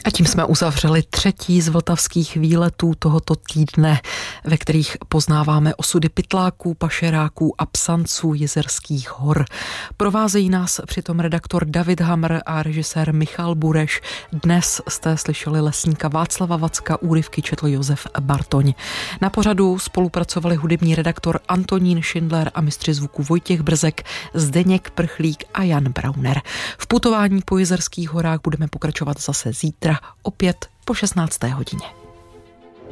A tím jsme uzavřeli třetí z vltavských výletů tohoto týdne, ve kterých poznáváme osudy pytláků, pašeráků a psanců Jizerských hor. Provázejí nás přitom redaktor David Hamr a režisér Michal Bureš. Dnes jste slyšeli lesníka Václava Vacka, úryvky četl Josef Bartoň. Na pořadu spolupracovali hudební redaktor Antonín Schindler a mistři zvuku Vojtěch Brzek, Zdeněk Prchlík a Jan Brauner. V putování po Jizerských horách budeme pokračovat zase zítra, opět po 16. hodině.